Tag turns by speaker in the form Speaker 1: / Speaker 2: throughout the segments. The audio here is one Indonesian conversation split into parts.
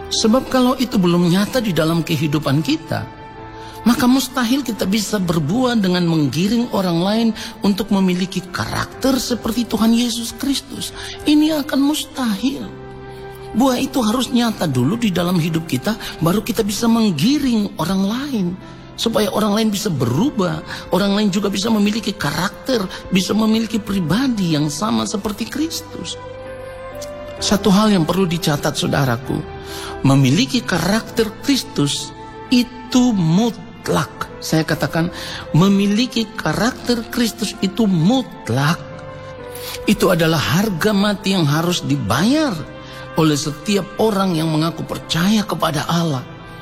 Speaker 1: Sebab kalau itu belum nyata di dalam kehidupan kita, maka mustahil kita bisa berbuah dengan menggiring orang lain untuk memiliki karakter seperti Tuhan Yesus Kristus. Ini akan mustahil. Buah itu harus nyata dulu di dalam hidup kita, baru kita bisa menggiring orang lain. Supaya orang lain bisa berubah, orang lain juga bisa memiliki karakter, bisa memiliki pribadi yang sama seperti Kristus. Satu hal yang perlu dicatat saudaraku, memiliki karakter Kristus itu mutlak. Saya katakan memiliki karakter Kristus itu mutlak. Itu adalah harga mati yang harus dibayar oleh setiap orang yang mengaku percaya kepada Allah.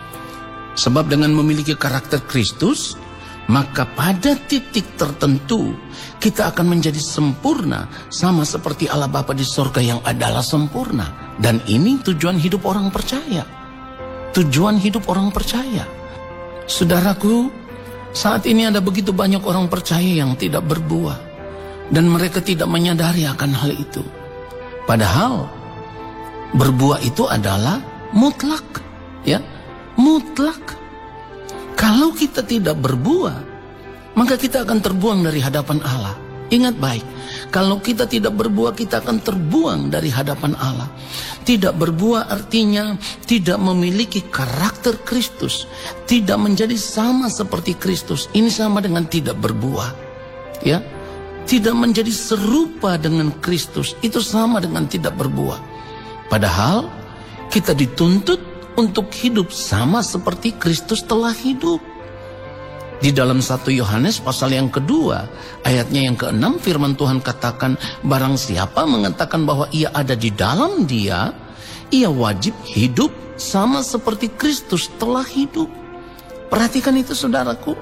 Speaker 1: Sebab dengan memiliki karakter Kristus, maka pada titik tertentu kita akan menjadi sempurna sama seperti Allah Bapa di sorga yang adalah sempurna. Dan ini tujuan hidup orang percaya. Tujuan hidup orang percaya. Saudaraku, saat ini ada begitu banyak orang percaya yang tidak berbuah, dan mereka tidak menyadari akan hal itu. Padahal berbuah itu adalah mutlak, ya, mutlak. Kalau kita tidak berbuah, maka kita akan terbuang dari hadapan Allah. Ingat baik, kalau kita tidak berbuah, kita akan terbuang dari hadapan Allah. Tidak berbuah artinya tidak memiliki karakter Kristus, tidak menjadi sama seperti Kristus. Ini sama dengan tidak berbuah, ya. Tidak menjadi serupa dengan Kristus, itu sama dengan tidak berbuah. Padahal kita dituntut untuk hidup sama seperti Kristus telah hidup. Di dalam 1 Yohanes pasal yang kedua, ayatnya yang ke-6, firman Tuhan katakan, barang siapa mengatakan bahwa ia ada di dalam Dia, ia wajib hidup sama seperti Kristus telah hidup. Perhatikan itu saudaraku.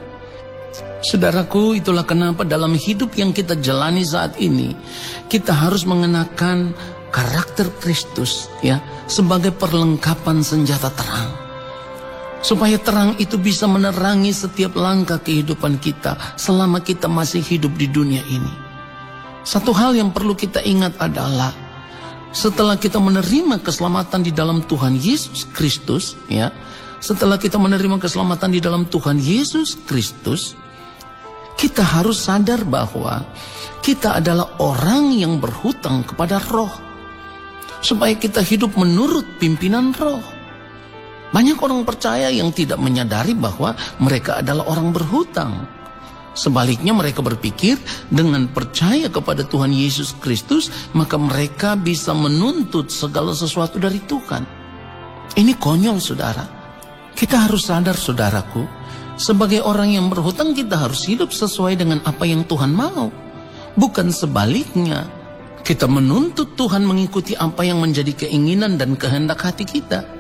Speaker 1: Saudaraku, itulah kenapa dalam hidup yang kita jalani saat ini, kita harus mengenakan karakter Kristus, ya, sebagai perlengkapan senjata terang. Supaya terang itu bisa menerangi setiap langkah kehidupan kita selama kita masih hidup di dunia ini. Satu hal yang perlu kita ingat adalah, setelah kita menerima keselamatan di dalam Tuhan Yesus Kristus, ya, setelah kita menerima keselamatan di dalam Tuhan Yesus Kristus, kita harus sadar bahwa kita adalah orang yang berhutang kepada Roh, supaya kita hidup menurut pimpinan Roh. Banyak orang percaya yang tidak menyadari bahwa mereka adalah orang berhutang. Sebaliknya mereka berpikir dengan percaya kepada Tuhan Yesus Kristus, maka mereka bisa menuntut segala sesuatu dari Tuhan. Ini konyol saudara. Kita harus sadar saudaraku, sebagai orang yang berhutang kita harus hidup sesuai dengan apa yang Tuhan mau. Bukan sebaliknya, kita menuntut Tuhan mengikuti apa yang menjadi keinginan dan kehendak hati kita.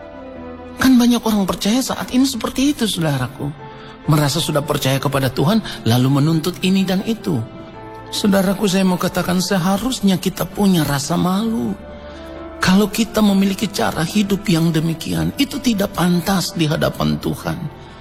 Speaker 1: Kan banyak orang percaya saat ini seperti itu saudaraku. Merasa sudah percaya kepada Tuhan lalu menuntut ini dan itu. Saudaraku, saya mau katakan seharusnya kita punya rasa malu. Kalau kita memiliki cara hidup yang demikian, itu tidak pantas di hadapan Tuhan.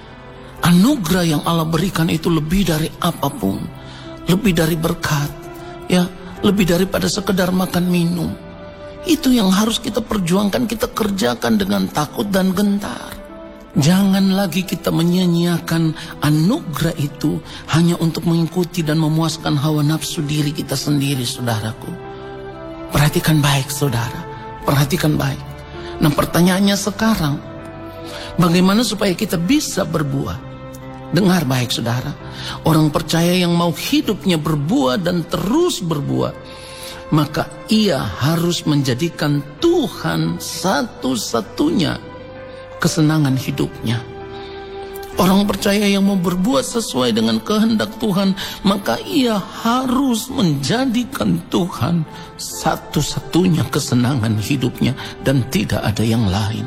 Speaker 1: Anugerah yang Allah berikan itu lebih dari apapun. Lebih dari berkat, ya, lebih daripada sekedar makan minum. Itu yang harus kita perjuangkan, kita kerjakan dengan takut dan gentar. Jangan lagi kita menyia-nyiakan anugerah itu hanya untuk mengikuti dan memuaskan hawa nafsu diri kita sendiri, saudaraku. Perhatikan baik, saudara. Perhatikan baik. Nah, pertanyaannya sekarang, bagaimana supaya kita bisa berbuah? Dengar baik, saudara. Orang percaya yang mau hidupnya berbuah dan terus berbuah, maka ia harus menjadikan Tuhan satu-satunya kesenangan hidupnya. Orang percaya yang mau berbuat sesuai dengan kehendak Tuhan, maka ia harus menjadikan Tuhan satu-satunya kesenangan hidupnya dan tidak ada yang lain.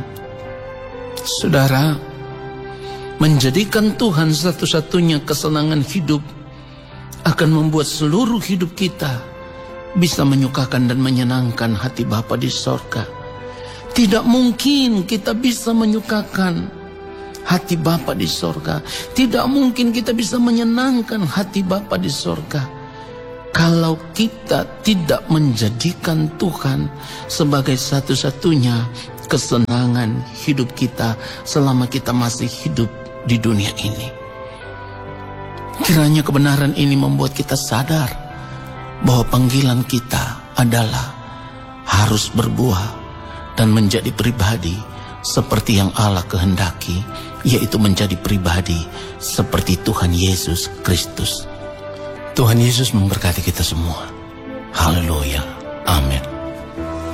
Speaker 1: Saudara, menjadikan Tuhan satu-satunya kesenangan hidup akan membuat seluruh hidup kita bisa menyukakan dan menyenangkan hati Bapa di sorga. Tidak mungkin kita bisa menyukakan hati Bapa di sorga. Tidak mungkin kita bisa menyenangkan hati Bapa di sorga kalau kita tidak menjadikan Tuhan sebagai satu-satunya kesenangan hidup kita selama kita masih hidup di dunia ini. Kiranya kebenaran ini membuat kita sadar bahwa panggilan kita adalah harus berbuah dan menjadi pribadi seperti yang Allah kehendaki, yaitu menjadi pribadi seperti Tuhan Yesus Kristus. Tuhan Yesus memberkati kita semua. Haleluya. Amin.